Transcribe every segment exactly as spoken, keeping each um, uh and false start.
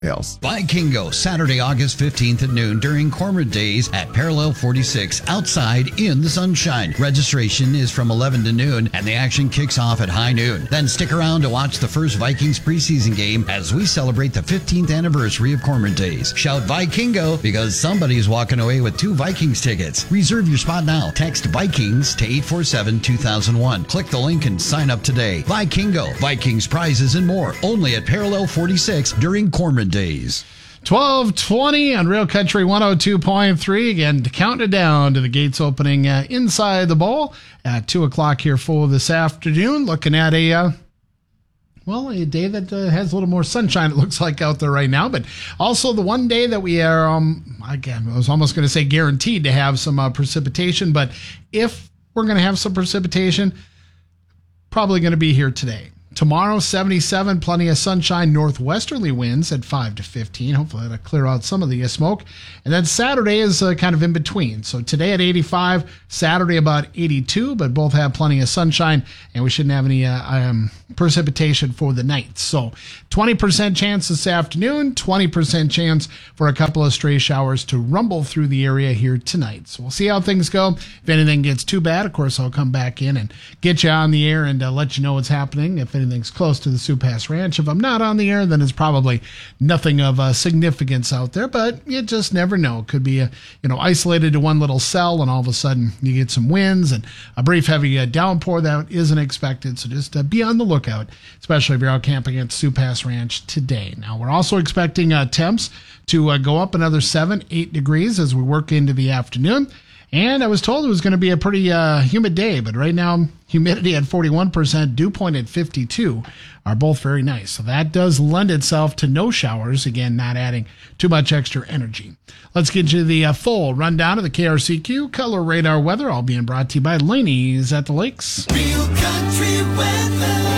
Vikingo, Saturday, August fifteenth at noon during Cormorant Days at Parallel forty-six, outside in the sunshine. Registration is from eleven to noon, and the action kicks off at high noon. Then stick around to watch the first Vikings preseason game as we celebrate the fifteenth anniversary of Cormorant Days. Shout Vikingo because somebody's walking away with two Vikings tickets. Reserve your spot now. Text Vikings to eight four seven, two thousand one. Click the link and sign up today. Vikingo, Vikings prizes and more, only at Parallel forty-six during Cormorant Days. twelve twenty on Real Country one oh two point three. Again, counting down to the gates opening uh, inside the bowl at two o'clock here full this afternoon. Looking at a, uh, well, a day that uh, has a little more sunshine, it looks like, out there right now. But also the one day that we are, um, again, I was almost going to say guaranteed to have some uh, precipitation. But if we're going to have some precipitation, probably going to be here today. Tomorrow, seventy-seven, plenty of sunshine, northwesterly winds at five to fifteen. Hopefully that'll clear out some of the uh, smoke. And then Saturday is uh, kind of in between. So today at eighty-five, Saturday about eighty-two, but both have plenty of sunshine, and we shouldn't have any uh, um, precipitation for the night. So twenty percent chance this afternoon, twenty percent chance for a couple of stray showers to rumble through the area here tonight. So we'll see how things go. If anything gets too bad, of course, I'll come back in and get you on the air and uh, let you know what's happening. If anything's close to the Sioux Pass Ranch. If I'm not on the air, then it's probably nothing of uh, significance out there, but you just never know. It could be a, you know, isolated to one little cell, and all of a sudden you get some winds and a brief heavy uh, downpour that isn't expected. So just uh, be on the lookout, especially if you're out camping at Sioux Pass Ranch today. Now, we're also expecting uh, temps to uh, go up another seven, eight degrees as we work into the afternoon. And I was told it was going to be a pretty uh, humid day, but right now, humidity at forty-one percent, dew point at fifty-two are both very nice. So that does lend itself to no showers, again, not adding too much extra energy. Let's get you the uh, full rundown of the K R C Q Color Radar weather, all being brought to you by Laney's at the Lakes. Real country weather.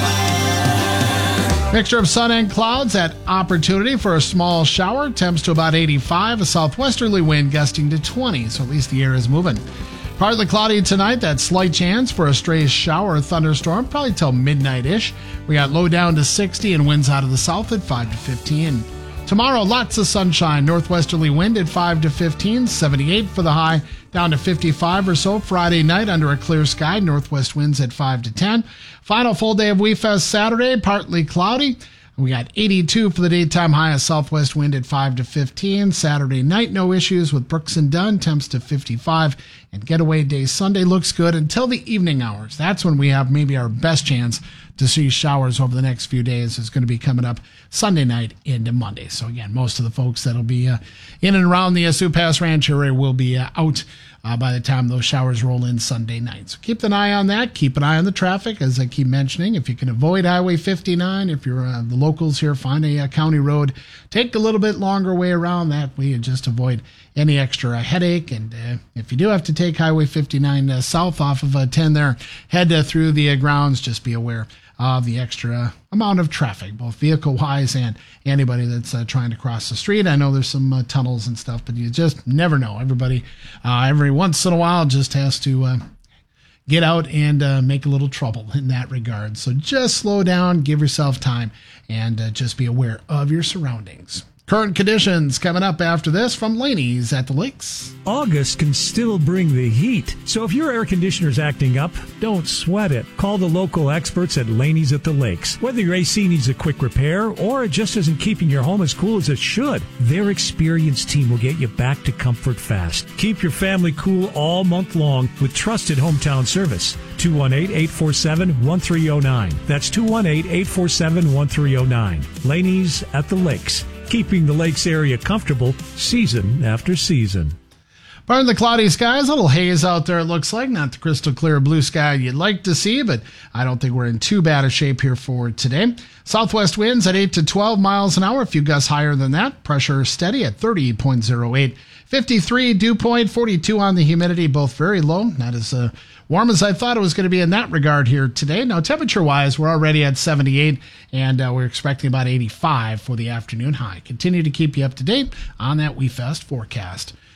Mixture of sun and clouds at opportunity for a small shower. Temps to about eighty-five. A southwesterly wind gusting to twenty, so at least the air is moving. Partly cloudy tonight. That slight chance for a stray shower or thunderstorm, probably till midnight-ish. We got low down to sixty and winds out of the south at five to fifteen. Tomorrow, lots of sunshine. Northwesterly wind at five to fifteen. seventy-eight for the high, down to fifty-five or so. Friday night under a clear sky. Northwest winds at five to ten. Final full day of WeFest Saturday, partly cloudy. We got eighty-two for the daytime high, a southwest wind at five to fifteen. Saturday night, no issues with Brooks and Dunn, temps to fifty-five. And getaway day Sunday looks good until the evening hours. That's when we have maybe our best chance to see showers over the next few days. Is going to be coming up Sunday night into Monday. So again, most of the folks that'll be uh, in and around the uh, Sioux Pass Ranch area will be uh, out uh, by the time those showers roll in Sunday night. So keep an eye on that. Keep an eye on the traffic, as I keep mentioning. If you can avoid Highway fifty-nine, if you're uh, the locals here, find a, a county road. Take a little bit longer way around. That way you just avoid any extra uh, headache. And uh, if you do have to take Highway fifty-nine uh, south off of uh, ten there, head uh, through the uh, grounds. Just be aware of the extra amount of traffic, both vehicle-wise and anybody that's uh, trying to cross the street. I know there's some uh, tunnels and stuff, but you just never know. Everybody, uh, every once in a while, just has to uh, get out and uh, make a little trouble in that regard. So just slow down, give yourself time, and uh, just be aware of your surroundings. Current conditions coming up after this from Laney's at the Lakes. August can still bring the heat, so if your air conditioner's acting up, don't sweat it. Call the local experts at Laney's at the Lakes. Whether your A C needs a quick repair or it just isn't keeping your home as cool as it should, their experienced team will get you back to comfort fast. Keep your family cool all month long with trusted hometown service. two one eight, eight four seven, one three zero nine. That's two one eight, eight four seven, one three zero nine. Laney's at the Lakes, keeping the lakes area comfortable season after season. Pardon the cloudy skies, a little haze out there it looks like. Not the crystal clear blue sky you'd like to see, but I don't think we're in too bad a shape here for today. Southwest winds at eight to twelve miles an hour, a few gusts higher than that. Pressure steady at thirty point oh eight. fifty-three dew point, forty-two on the humidity, both very low. Not as uh, warm as I thought it was going to be in that regard here today. Now, temperature-wise, we're already at seventy-eight, and uh, we're expecting about eighty-five for the afternoon high. Continue to keep you up to date on that WeFest forecast.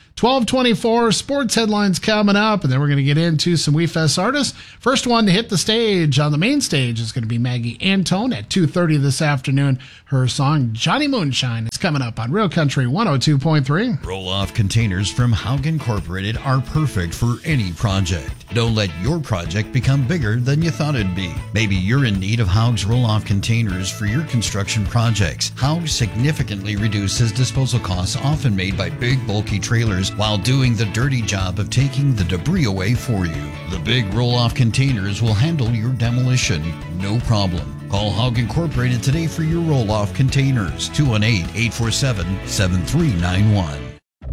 twelve twenty-four sports headlines coming up, and then we're going to get into some We Fest artists. First one to hit the stage on the main stage is going to be Maggie Antone at two thirty this afternoon. Her song Johnny Moonshine is coming up on Real Country one oh two point three. Roll-off containers from Haug Incorporated are perfect for any project. Don't let your project become bigger than you thought it'd be. Maybe you're in need of Haug's roll-off containers for your construction projects. Haug significantly reduces disposal costs often made by big, bulky trailers while doing the dirty job of taking the debris away for you. The big roll-off containers will handle your demolition, no problem. Call Haug Incorporated today for your roll-off containers. two one eight, eight four seven, seven three nine one.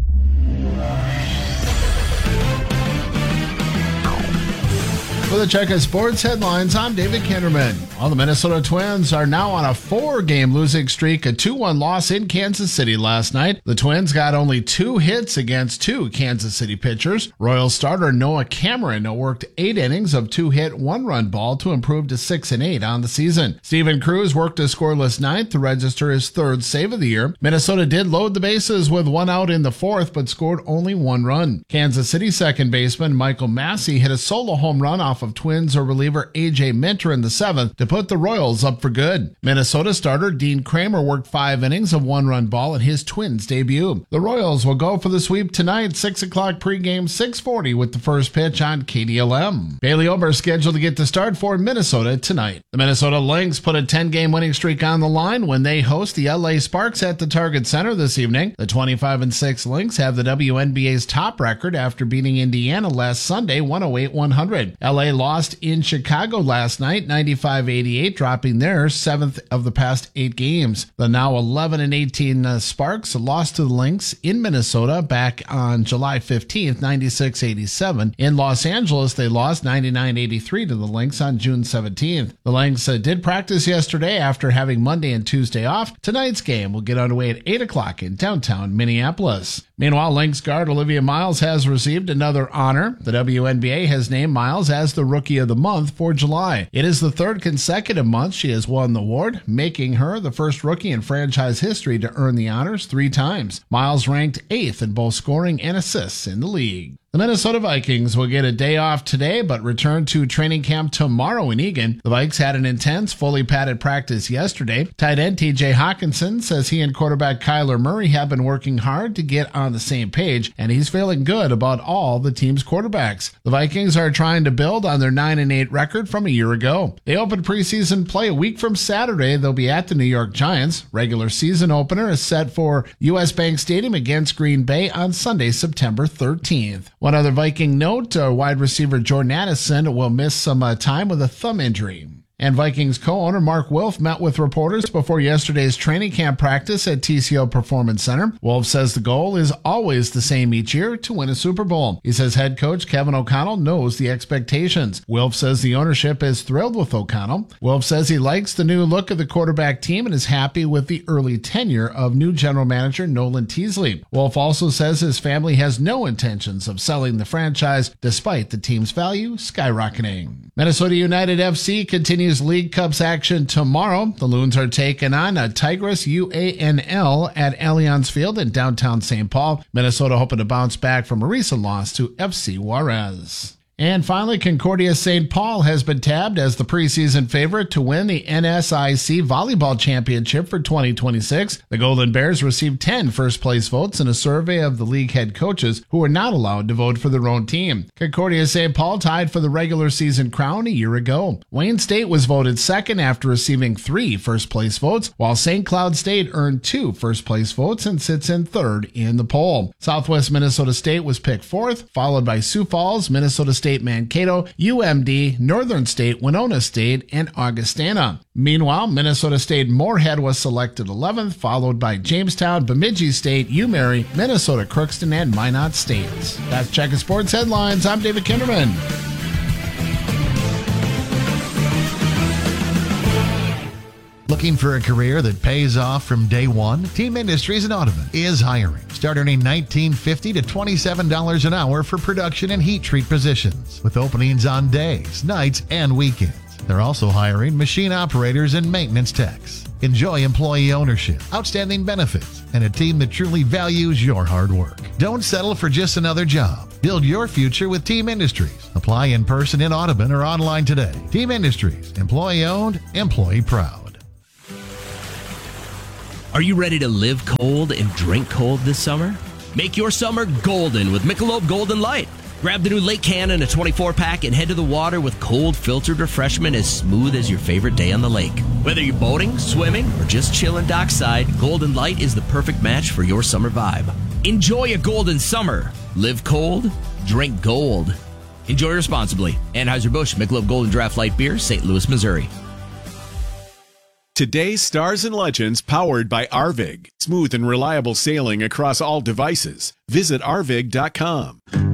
For the Checker Sports headlines, I'm David Kinderman. Well, the Minnesota Twins are now on a four-game losing streak, a two one loss in Kansas City last night. The Twins got only two hits against two Kansas City pitchers. Royal starter Noah Cameron worked eight innings of two-hit, one-run ball to improve to six and eight on the season. Steven Cruz worked a scoreless ninth to register his third save of the year. Minnesota did load the bases with one out in the fourth, but scored only one run. Kansas City second baseman Michael Massey hit a solo home run off of Twins or reliever A J Minter in the seventh to put the Royals up for good. Minnesota starter Dean Kramer worked five innings of one-run ball in his Twins debut. The Royals will go for the sweep tonight, six o'clock pregame, six forty with the first pitch on K D L M. Bailey Ober scheduled to get the start for Minnesota tonight. The Minnesota Lynx put a ten-game winning streak on the line when they host the L A Sparks at the Target Center this evening. The twenty-five and six Lynx have the W N B A's top record after beating Indiana last Sunday one oh eight one hundred. L A lost in Chicago last night, ninety-five eighty-eight, dropping their seventh of the past eight games. The now eleven and eighteen uh, Sparks lost to the Lynx in Minnesota back on July fifteenth, ninety-six eighty-seven. In Los Angeles, they lost ninety-nine eighty-three to the Lynx on June seventeenth. The Lynx uh, did practice yesterday after having Monday and Tuesday off. Tonight's game will get underway at eight o'clock in downtown Minneapolis. Meanwhile, Lynx guard Olivia Miles has received another honor. The W N B A has named Miles as the Rookie of the Month for July. It is the third consecutive month she has won the award, making her the first rookie in franchise history to earn the honors three times. Miles ranked eighth in both scoring and assists in the league. The Minnesota Vikings will get a day off today, but return to training camp tomorrow in Eagan. The Vikes had an intense, fully padded practice yesterday. Tight end T J Hawkinson says he and quarterback Kyler Murray have been working hard to get on the same page, and he's feeling good about all the team's quarterbacks. The Vikings are trying to build on their nine and eight record from a year ago. They opened preseason play a week from Saturday. They'll be at the New York Giants. Regular season opener is set for U S Bank Stadium against Green Bay on Sunday, September thirteenth. One other Viking note, uh, wide receiver Jordan Addison will miss some uh, time with a thumb injury. And Vikings co-owner Mark Wolf met with reporters before yesterday's training camp practice at T C O Performance Center. Wolf says the goal is always the same each year, to win a Super Bowl. He says head coach Kevin O'Connell knows the expectations. Wolf says the ownership is thrilled with O'Connell. Wolf says he likes the new look of the quarterback team and is happy with the early tenure of new general manager Nolan Teasley. Wolf also says his family has no intentions of selling the franchise despite the team's value skyrocketing. Minnesota United F C continues League Cups action tomorrow. The Loons are taking on a Tigris U A N L at Allianz Field in downtown Saint Paul. Minnesota hoping to bounce back from a recent loss to F C Juarez. And finally, Concordia Saint Paul has been tabbed as the preseason favorite to win the N S I C Volleyball Championship for twenty twenty-six. The Golden Bears received ten first-place votes in a survey of the league head coaches who were not allowed to vote for their own team. Concordia Saint Paul tied for the regular season crown a year ago. Wayne State was voted second after receiving three first-place votes, while Saint Cloud State earned two first-place votes and sits in third in the poll. Southwest Minnesota State was picked fourth, followed by Sioux Falls, Minnesota State Mankato, U M D, Northern State, Winona State, and Augustana. Meanwhile, Minnesota State Moorhead was selected eleventh, followed by Jamestown, Bemidji State, UMary, Minnesota Crookston, and Minot State. That's Checker Sports Headlines. I'm David Kinderman. Looking for a career that pays off from day one? Team Industries in Audubon is hiring. Start earning nineteen fifty to twenty-seven dollars an hour for production and heat treat positions, with openings on days, nights, and weekends. They're also hiring machine operators and maintenance techs. Enjoy employee ownership, outstanding benefits, and a team that truly values your hard work. Don't settle for just another job. Build your future with Team Industries. Apply in person in Audubon or online today. Team Industries, employee owned, employee proud. Are you ready to live cold and drink cold this summer? Make your summer golden with Michelob Golden Light. Grab the new Lake Can in a twenty-four pack and head to the water with cold filtered refreshment as smooth as your favorite day on the lake. Whether you're boating, swimming, or just chilling dockside, Golden Light is the perfect match for your summer vibe. Enjoy a golden summer. Live cold, drink gold. Enjoy responsibly. Anheuser-Busch Michelob Golden Draft Light Beer, Saint Louis, Missouri. Today's Stars and Legends powered by Arvig. Smooth and reliable sailing across all devices. Visit arvig dot com.